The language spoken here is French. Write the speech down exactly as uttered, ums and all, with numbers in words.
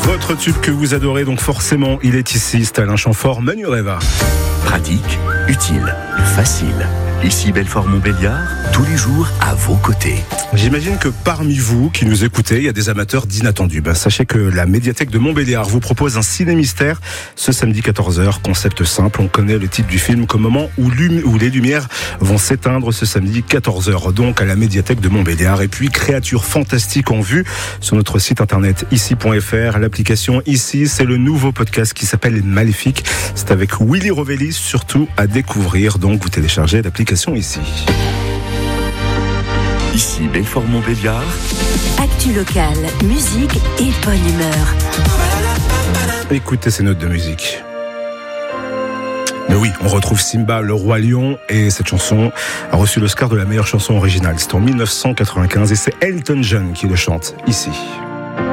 Votre tube que vous adorez, donc forcément, il est ici. C'est Alain Chamfort, Manureva. Pratique, utile, facile. Ici Belfort-Montbéliard, tous les jours à vos côtés. J'imagine que parmi vous qui nous écoutez, il y a des amateurs d'inattendus. Ben, sachez que la médiathèque de Montbéliard vous propose un ciné-mystère ce samedi quatorze heures. Concept simple, on connaît le titre du film comme moment où, où les lumières vont s'éteindre ce samedi quatorze heures. Donc à la médiathèque de Montbéliard. Et puis créatures fantastiques en vue sur notre site internet ici point f r. L'application Ici, c'est le nouveau podcast qui s'appelle Maléfique. C'est avec Willy Rovelli, surtout à découvrir. Donc vous téléchargez l'application Ici. Ici Belfort-Montbéliard. Actu locale, musique et bonne humeur. Écoutez ces notes de musique. Mais oui, on retrouve Simba, le roi lion, et cette chanson a reçu l'Oscar de la meilleure chanson originale. C'est en mille neuf cent quatre-vingt-quinze et c'est Elton John qui le chante ici.